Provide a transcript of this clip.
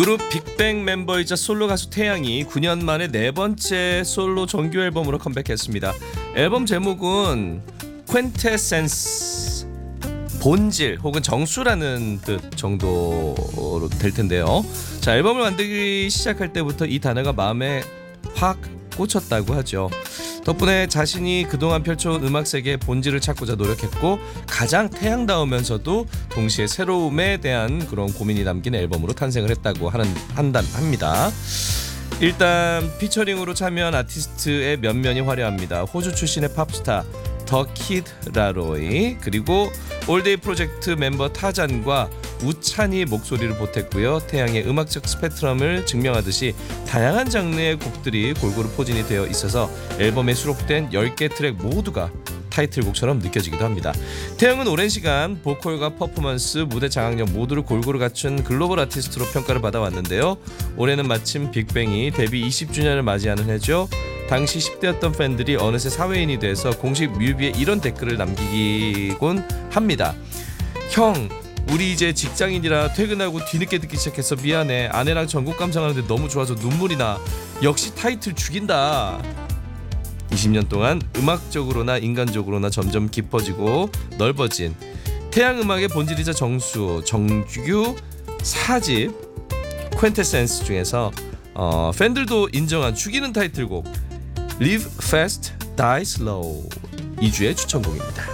그룹 빅뱅 멤버이자 솔로 가수 태양이 9년 만에 네 번째 솔로 정규 앨범으로 컴백했습니다. 앨범 제목은 퀸테센스, 본질 혹은 정수라는 뜻 정도로 될 텐데요. 자, 앨범을 만들기 시작할 때부터 이 단어가 마음에 확 꽂혔다고 하죠. 덕분에 자신이 그동안 펼쳐온 음악 세계의 본질을 찾고자 노력했고 가장 태양다우면서도 동시에 새로움에 대한 그런 고민이 담긴 앨범으로 탄생을 했다고 합니다. 일단 피처링으로 참여한 아티스트의 면면이 화려합니다. 호주 출신의 팝스타 더 키드 라로이, 그리고 올데이 프로젝트 멤버 타잔과 우찬이 목소리를 보탰고요. 태양의 음악적 스펙트럼을 증명하듯이 다양한 장르의 곡들이 골고루 포진이 되어 있어서 앨범에 수록된 10개 트랙 모두가 타이틀곡처럼 느껴지기도 합니다. 태양은 오랜 시간 보컬과 퍼포먼스, 무대 장악력 모두를 골고루 갖춘 글로벌 아티스트로 평가를 받아왔는데요. 올해는 마침 빅뱅이 데뷔 20주년을 맞이하는 해죠. 당시 10대였던 팬들이 어느새 사회인이 돼서 공식 뮤비에 이런 댓글을 남기곤 합니다. 형, 우리 이제 직장인이라 퇴근하고 뒤늦게 듣기 시작해서 미안해. 아내랑 전곡 감상하는데 너무 좋아서 눈물이 나. 역시 타이틀 죽인다. 20년 동안 음악적으로나 인간적으로나 점점 깊어지고 넓어진 태양 음악의 본질이자 정수, 정규 4집 퀸테센스 중에서 팬들도 인정한 죽이는 타이틀곡 Live Fast, Die Slow 2주의 추천곡입니다.